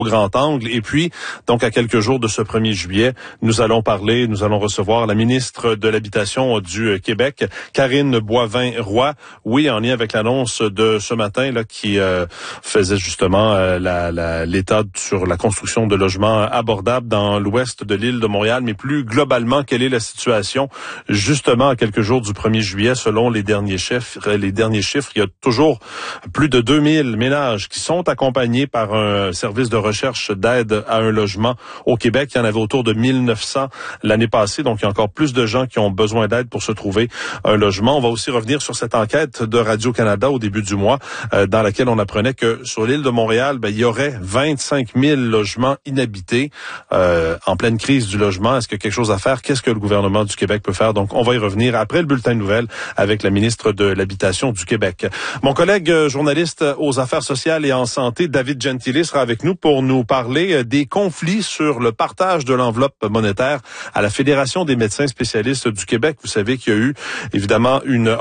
au grand angle. Et puis, donc, à quelques jours de ce 1er juillet, nous allons recevoir la ministre de l'Habitation du Québec, Karine Boivin-Roy. Oui, en lien avec l'annonce de ce matin, là, qui faisait justement l'état sur la construction de logements abordables dans l'ouest de l'île de Montréal. Mais plus globalement, quelle est la situation, justement, à quelques jours du 1er juillet, selon les derniers chiffres? Il y a toujours plus de 2000 ménages qui sont accompagnés par un service de recherche d'aide à un logement au Québec. Il y en avait autour de 1900 l'année passée, donc il y a encore plus de gens qui ont besoin d'aide pour se trouver un logement. On va aussi revenir sur cette enquête de Radio-Canada au début du mois, dans laquelle on apprenait que sur l'île de Montréal, il y aurait 25 000 logements inhabités en pleine crise du logement. Est-ce qu'il y a quelque chose à faire? Qu'est-ce que le gouvernement du Québec peut faire? Donc, on va y revenir après le bulletin de nouvelles avec la ministre de l'Habitation du Québec. Mon collègue journaliste aux affaires sociales et en santé, David Gentili, sera avec nous pour nous parler des conflits sur le partage de l'enveloppe monétaire à la Fédération des médecins spécialistes du Québec. Vous savez qu'il y a eu évidemment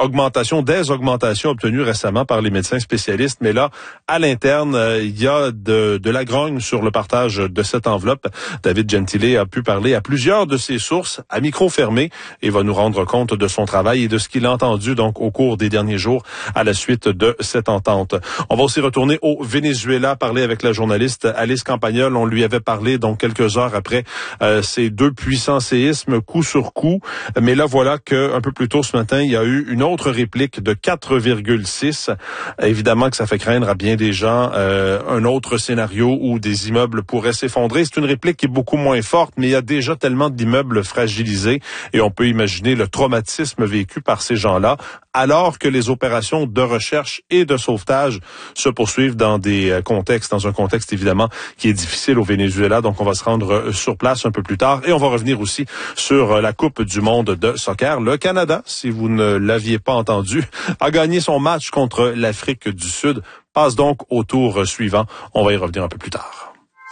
des augmentations obtenues récemment par les médecins spécialistes, mais là, à l'interne, il y a de la grogne sur le partage de cette enveloppe. David Gentili a pu parler à plusieurs de ses sources à micro fermé et va nous rendre compte de son travail et de ce qu'il a entendu donc au cours des derniers jours à la suite de cette entente. On va aussi retourner au Venezuela, parler avec la journaliste Alice Campagnol. On lui avait parlé donc quelques heures après ces deux puissants séismes coup sur coup. Mais là, voilà que un peu plus tôt ce matin, il y a eu une autre réplique de 4,6. Évidemment que ça fait craindre à bien des gens un autre scénario où des immeubles pourraient s'effondrer. C'est une réplique qui est beaucoup moins forte, mais il y a déjà tellement d'immeubles fragilisés et on peut imaginer le traumatisme vécu par ces gens-là, alors que les opérations de recherche et de sauvetage se poursuivent dans un contexte évidemment qui est difficile au Venezuela. Donc on va se rendre sur place un peu plus tard et on va revenir aussi sur la Coupe du monde de soccer. Le Canada, si vous ne l'aviez pas entendu, a gagné son match contre l'Afrique du Sud. Passe donc au tour suivant. On va y revenir un peu plus tard.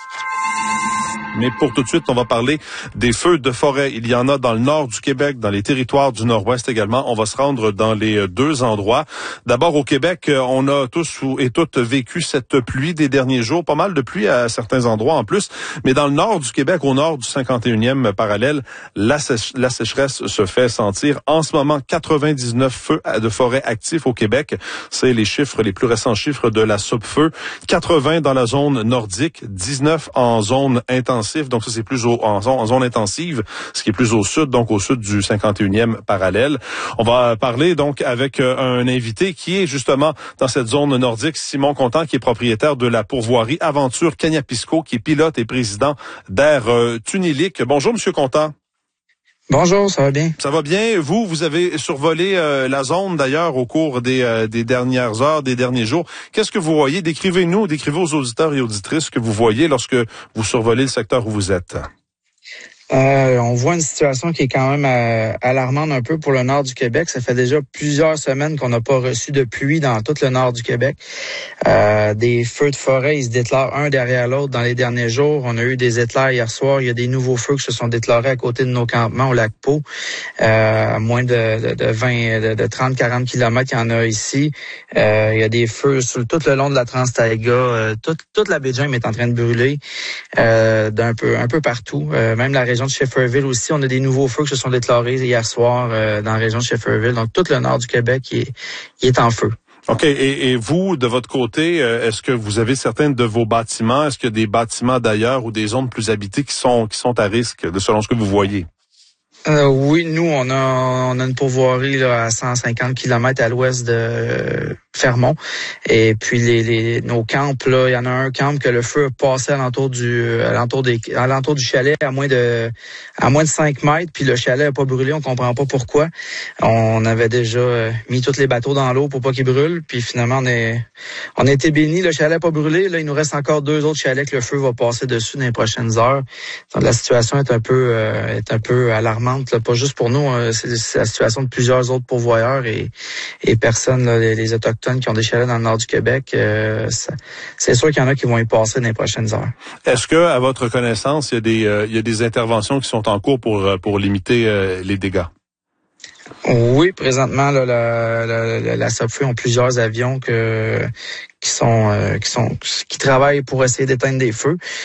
Mais pour tout de suite, on va parler des feux de forêt. Il y en a dans le nord du Québec, dans les territoires du nord-ouest également. On va se rendre dans les deux endroits. D'abord, au Québec, on a tous et toutes vécu cette pluie des derniers jours. Pas mal de pluie à certains endroits en plus. Mais dans le nord du Québec, au nord du 51e parallèle, la sécheresse se fait sentir. En ce moment, 99 feux de forêt actifs au Québec. C'est les plus récents chiffres de la SOPFEU. 80 dans la zone nordique, 19 en zone intensive. Donc ça, c'est plus en zone intensive, ce qui est plus au sud, donc au sud du 51e parallèle. On va parler donc avec un invité qui est justement dans cette zone nordique, Simon Contant, qui est propriétaire de la pourvoirie Aventure Kaniapisco, qui est pilote et président d'Air Tunilique. Bonjour, Monsieur Contant. Bonjour, ça va bien? Ça va bien. Vous avez survolé la zone d'ailleurs au cours des dernières heures, des derniers jours. Qu'est-ce que vous voyez? Décrivez aux auditeurs et auditrices ce que vous voyez lorsque vous survolez le secteur où vous êtes. On voit une situation qui est quand même alarmante un peu pour le nord du Québec. Ça fait déjà plusieurs semaines qu'on n'a pas reçu de pluie dans tout le nord du Québec. Des feux de forêt, ils se déclarent un derrière l'autre dans les derniers jours. On a eu des éclairs hier soir. Il y a des nouveaux feux qui se sont déclarés à côté de nos campements au lac Pau. À moins de 30-40 kilomètres, il y en a ici. Il y a des feux sur tout le long de la Trans-Taïga. Toute la baie de James est en train de brûler un peu partout. Même la région de Shefferville aussi, on a des nouveaux feux qui se sont déclarés hier soir dans la région de Shefferville. Donc, tout le nord du Québec il est en feu. OK. Et vous, de votre côté, est-ce que vous avez certains de vos bâtiments, est-ce qu'il y a des bâtiments d'ailleurs ou des zones plus habitées qui sont à risque, selon ce que vous voyez? Oui, nous, on a une pourvoirie là, à 150 km à l'ouest de Fermont. Et puis nos camps, là, il y en a un camp que le feu a passé alentour du chalet à moins de 5 mètres, puis le chalet n'a pas brûlé, on comprend pas pourquoi. On avait déjà mis tous les bateaux dans l'eau pour pas qu'ils brûlent, puis finalement on a été bénis, le chalet n'a pas brûlé. Là, il nous reste encore 2 autres chalets que le feu va passer dessus dans les prochaines heures. Donc la situation est un peu alarmante, là, pas juste pour nous, c'est la situation de plusieurs autres pourvoyeurs et personnes, là, les Autochtones qui ont des chalets dans le nord du Québec. C'est sûr qu'il y en a qui vont y passer dans les prochaines heures. Est-ce que, à votre connaissance, il y a des interventions qui sont en cours pour limiter les dégâts? Oui, présentement, là, la SOPFEU ont plusieurs avions qui travaillent pour essayer d'éteindre des feux.